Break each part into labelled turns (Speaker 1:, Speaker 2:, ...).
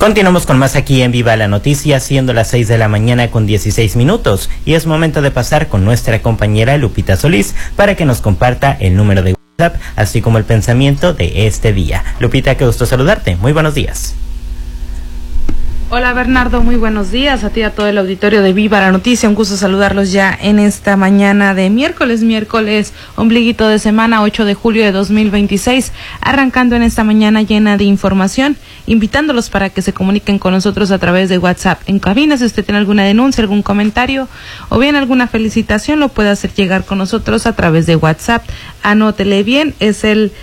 Speaker 1: Continuamos con más aquí en Viva la Noticia, siendo las 6 de la mañana con 16 minutos, y es momento de pasar con nuestra compañera Lupita Solís para que nos comparta el número de WhatsApp, así como el pensamiento de este día. Lupita, qué gusto saludarte. Muy buenos días.
Speaker 2: Hola Bernardo, muy buenos días a ti y a todo el auditorio de Viva la Noticia. Un gusto saludarlos ya en esta mañana de miércoles, ombliguito de semana, 8 de julio de 2026, arrancando en esta mañana llena de información, invitándolos para que se comuniquen con nosotros a través de WhatsApp en cabina. Si usted tiene alguna denuncia, algún comentario o bien alguna felicitación, lo puede hacer llegar con nosotros a través de WhatsApp. Anótele bien, es el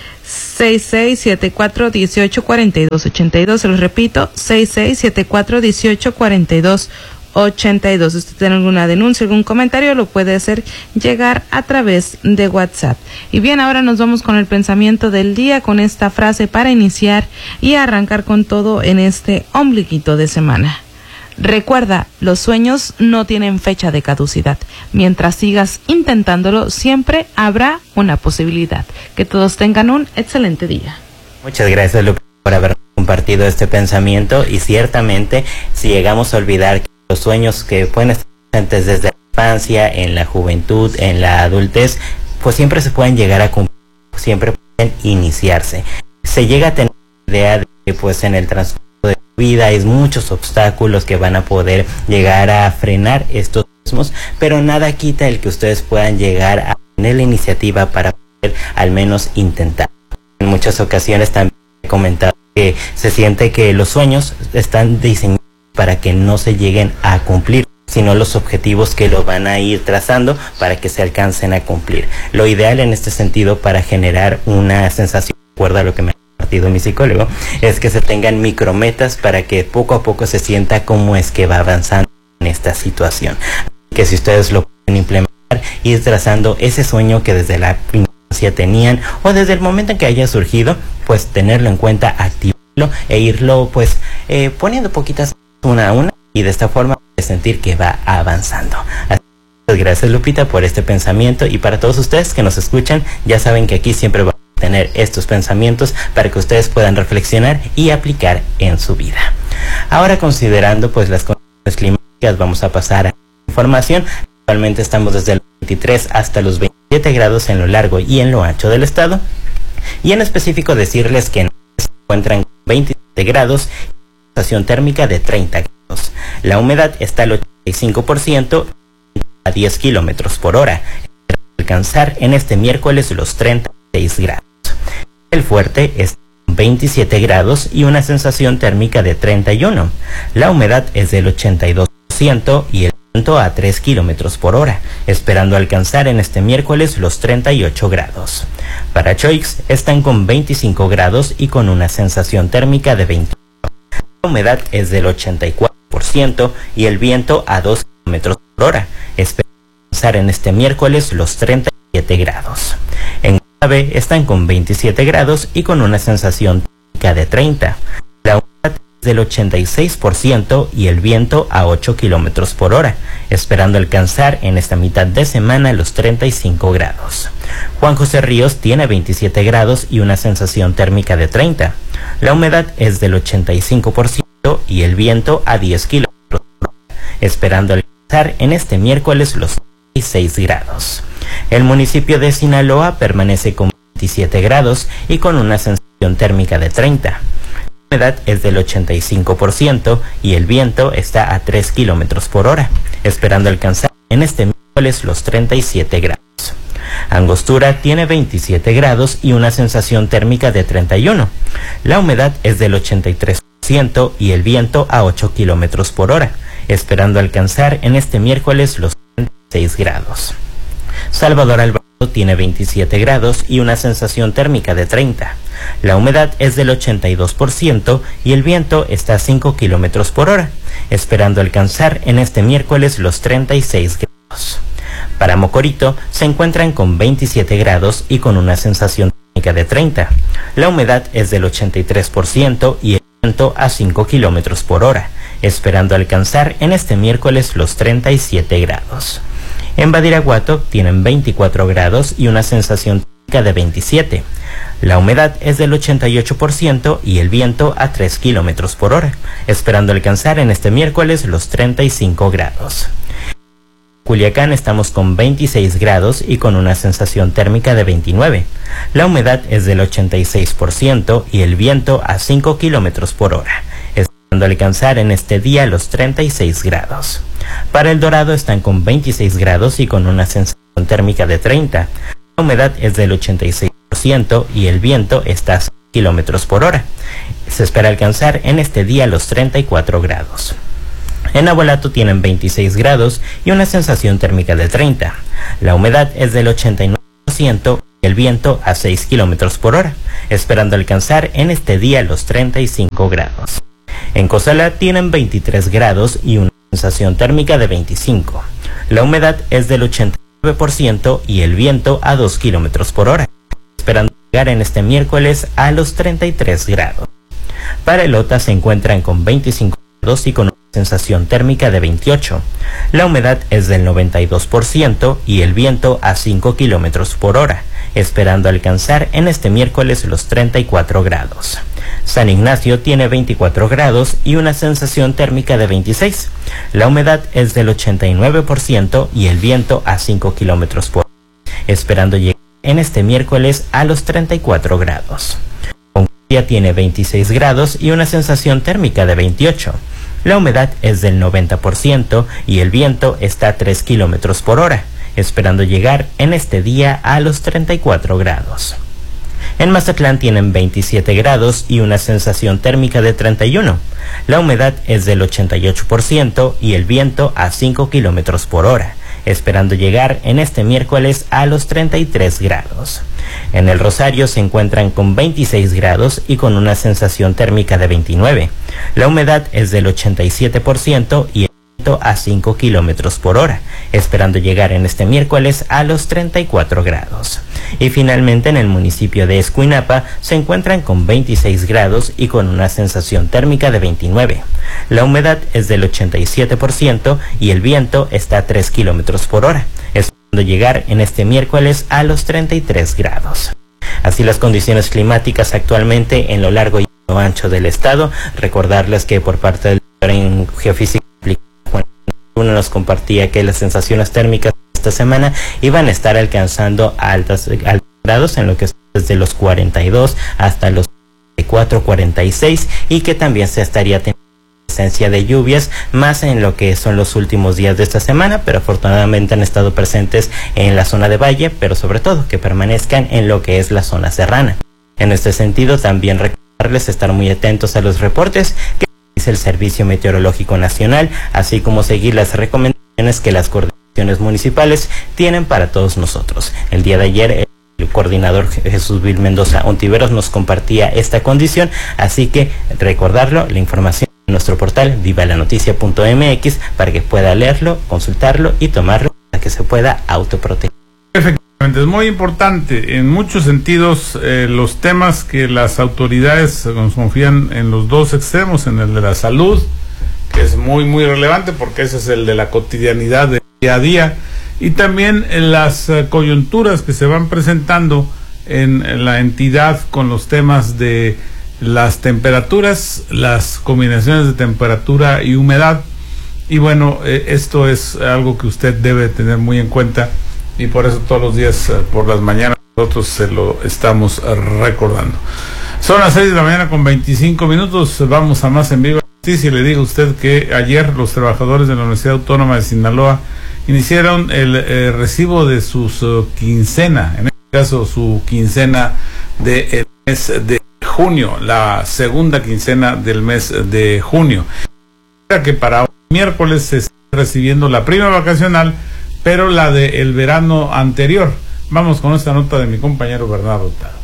Speaker 2: 6674-1842-82, se los repito, 6674-1842-82. Si usted tiene alguna denuncia, algún comentario, lo puede hacer llegar a través de WhatsApp. Y bien, ahora nos vamos con el pensamiento del día, con esta frase para iniciar y arrancar con todo en este ombliguito de semana. Recuerda, los sueños no tienen fecha de caducidad. Mientras sigas intentándolo, siempre habrá una posibilidad. Que todos tengan un excelente día.
Speaker 1: Muchas gracias, Lupita, por haber compartido este pensamiento. Y ciertamente, si llegamos a olvidar que los sueños que pueden estar presentes desde la infancia, en la juventud, en la adultez, pues siempre se pueden llegar a cumplir, siempre pueden iniciarse. Se llega a tener la idea de que pues en el transcurso de vida hay muchos obstáculos que van a poder llegar a frenar estos mismos, pero nada quita el que ustedes puedan llegar a tener la iniciativa para poder al menos intentar. En muchas ocasiones también he comentado que se siente que los sueños están diseñados para que no se lleguen a cumplir, sino los objetivos que lo van a ir trazando para que se alcancen a cumplir. Lo ideal en este sentido, para generar una sensación, de acuerdo a lo que me partido mi psicólogo, es que se tengan micrometas para que poco a poco se sienta cómo es que va avanzando en esta situación. Que si ustedes lo pueden implementar, ir trazando ese sueño que desde la infancia tenían, o desde el momento en que haya surgido, pues tenerlo en cuenta, activarlo e irlo pues poniendo poquitas una a una, y de esta forma sentir que va avanzando. Así que gracias, Lupita, por este pensamiento, y para todos ustedes que nos escuchan, ya saben que aquí siempre va tener estos pensamientos para que ustedes puedan reflexionar y aplicar en su vida. Ahora, considerando pues las condiciones climáticas, vamos a pasar a información. Actualmente estamos desde los 23 hasta los 27 grados en lo largo y en lo ancho del estado, y en específico decirles que se encuentran 27 grados y una sensación térmica de 30 grados. La humedad está al 85% a 10 kilómetros por hora, alcanzar en este miércoles los 36 grados. El fuerte es 27 grados y una sensación térmica de 31. La humedad es del 82% y el viento a 3 kilómetros por hora, esperando alcanzar en este miércoles los 38 grados. Para Choix están con 25 grados y con una sensación térmica de 21. La humedad es del 84% y el viento a 2 kilómetros por hora, esperando alcanzar en este miércoles los 37 grados. En Guasave están con 27 grados y con una sensación térmica de 30. La humedad es del 86% y el viento a 8 kilómetros por hora, esperando alcanzar en esta mitad de semana los 35 grados. Juan José Ríos tiene 27 grados y una sensación térmica de 30. La humedad es del 85% y el viento a 10 kilómetros por hora, esperando alcanzar en este miércoles los 36 grados. El municipio de Sinaloa permanece con 27 grados y con una sensación térmica de 30. La humedad es del 85% y el viento está a 3 kilómetros por hora, esperando alcanzar en este miércoles los 37 grados. Angostura tiene 27 grados y una sensación térmica de 31. La humedad es del 83% y el viento a 8 kilómetros por hora, esperando alcanzar en este miércoles los 36 grados. Salvador Alvarado tiene 27 grados y una sensación térmica de 30. La humedad es del 82% y el viento está a 5 kilómetros por hora, esperando alcanzar en este miércoles los 36 grados. Para Mocorito se encuentran con 27 grados y con una sensación térmica de 30. La humedad es del 83% y el viento a 5 kilómetros por hora, esperando alcanzar en este miércoles los 37 grados. En Badiraguato tienen 24 grados y una sensación de 27. La humedad es del 88% y el viento a 3 kilómetros por hora, esperando alcanzar en este miércoles los 35 grados. Culiacán estamos con 26 grados y con una sensación térmica de 29. La humedad es del 86% y el viento a 5 kilómetros por hora, esperando alcanzar en este día los 36 grados. Para El Dorado están con 26 grados y con una sensación térmica de 30. La humedad es del 86% y el viento está a 5 kilómetros por hora. Se espera alcanzar en este día los 34 grados. En Navolato tienen 26 grados y una sensación térmica de 30. La humedad es del 89% y el viento a 6 kilómetros por hora, esperando alcanzar en este día los 35 grados. En Cozalá tienen 23 grados y una sensación térmica de 25. La humedad es del 89% y el viento a 2 kilómetros por hora, esperando llegar en este miércoles a los 33 grados. Para Elota se encuentran con 25 grados y con una sensación térmica de 28. La humedad es del 92% y el viento a 5 kilómetros por hora, esperando alcanzar en este miércoles los 34 grados. San Ignacio tiene 24 grados y una sensación térmica de 26. La humedad es del 89% y el viento a 5 kilómetros por hora, esperando llegar en este miércoles a los 34 grados. Concordia tiene 26 grados y una sensación térmica de 28. La humedad es del 90% y el viento está a 3 kilómetros por hora, esperando llegar en este día a los 34 grados. En Mazatlán tienen 27 grados y una sensación térmica de 31. La humedad es del 88% y el viento a 5 kilómetros por hora, esperando llegar en este miércoles a los 33 grados. En El Rosario se encuentran con 26 grados y con una sensación térmica de 29. La humedad es del 87% y el viento a 5 kilómetros por hora, esperando llegar en este miércoles a los 34 grados. Y finalmente en el municipio de Escuinapa se encuentran con 26 grados y con una sensación térmica de 29. La humedad es del 87% y el viento está a 3 kilómetros por hora, esperando llegar en este miércoles a los 33 grados. Así las condiciones climáticas actualmente en lo largo y lo ancho del estado. Recordarles que por parte del en geofísica uno nos compartía que las sensaciones térmicas esta semana iban a estar alcanzando altos grados en lo que es desde los 42 hasta los 44, 46 y que también se estaría teniendo presencia de lluvias más en lo que son los últimos días de esta semana, pero afortunadamente han estado presentes en la zona de valle, pero sobre todo que permanezcan en lo que es la zona serrana. En este sentido también recordarles estar muy atentos a los reportes que dice el Servicio Meteorológico Nacional, así como seguir las recomendaciones que las coordinaciones municipales tienen para todos nosotros. El día de ayer el coordinador Jesús Vil Mendoza Ontiveros nos compartía esta condición, así que recordarlo, la información en nuestro portal vivalanoticia.mx para que pueda leerlo, consultarlo y tomarlo para que se pueda autoproteger.
Speaker 3: Efectivamente, es muy importante en muchos sentidos los temas que las autoridades confían en los dos extremos, en el de la salud, que es muy muy relevante porque ese es el de la cotidianidad del día a día, y también en las coyunturas que se van presentando en la entidad con los temas de las temperaturas, las combinaciones de temperatura y humedad. Y bueno, esto es algo que usted debe tener muy en cuenta y por eso todos los días por las mañanas nosotros se lo estamos recordando. Son las 6 de la mañana con 25 minutos, vamos a más en vivo. Sí, si le digo a usted que ayer los trabajadores de la Universidad Autónoma de Sinaloa iniciaron el recibo de sus quincena, en este caso su quincena del mes de junio, la segunda quincena del mes de junio. Que para hoy, miércoles se está recibiendo la prima vacacional, pero la del verano anterior. Vamos con esta nota de mi compañero Bernardo Hurtado.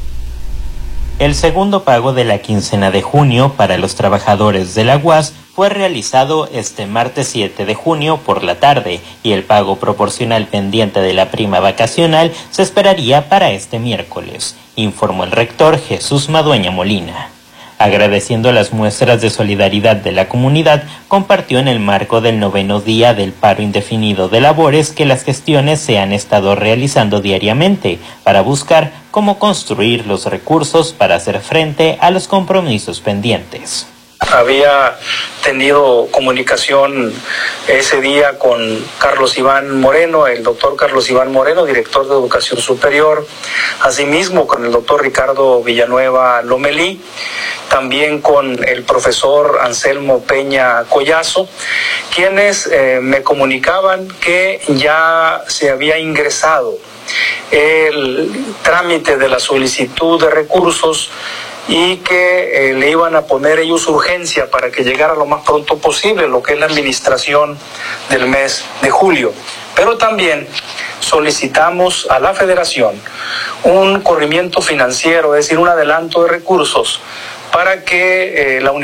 Speaker 1: El segundo pago de la quincena de junio para los trabajadores de la UAS fue realizado este martes 7 de junio por la tarde y el pago proporcional pendiente de la prima vacacional se esperaría para este miércoles, informó el rector Jesús Madueña Molina. Agradeciendo las muestras de solidaridad de la comunidad, compartió en el marco del 9º día del paro indefinido de labores que las gestiones se han estado realizando diariamente para buscar cómo construir los recursos para hacer frente a los compromisos pendientes.
Speaker 4: Había tenido comunicación ese día con Carlos Iván Moreno, el doctor Carlos Iván Moreno, director de Educación Superior, asimismo con el doctor Ricardo Villanueva Lomelí, también con el profesor Anselmo Peña Collazo, quienes me comunicaban que ya se había ingresado el trámite de la solicitud de recursos y que le iban a poner ellos urgencia para que llegara lo más pronto posible, lo que es la administración del mes de julio. Pero también solicitamos a la Federación un corrimiento financiero, es decir, un adelanto de recursos para que la universidad